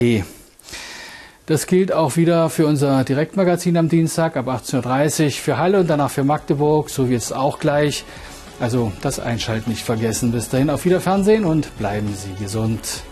Das gilt auch wieder für unser Direktmagazin am Dienstag ab 18:30 Uhr für Halle und danach für Magdeburg, so wird es auch gleich. Also das Einschalten nicht vergessen. Bis dahin auf Wiederfernsehen und bleiben Sie gesund.